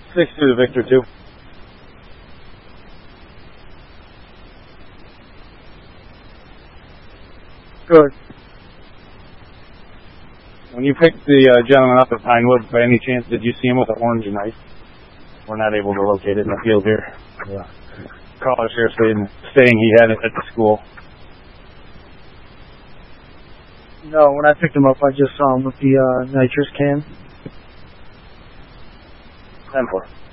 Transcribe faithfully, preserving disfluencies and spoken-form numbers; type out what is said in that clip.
six two to Victor two. Good. When you picked the uh, gentleman up at Pinewood, by any chance, did you see him with an orange knife? We're not able to locate it in the field here. Yeah. Caller here saying, saying he had it at the school. No, when I picked him up, I just saw him with the uh, nitrous can. ten four.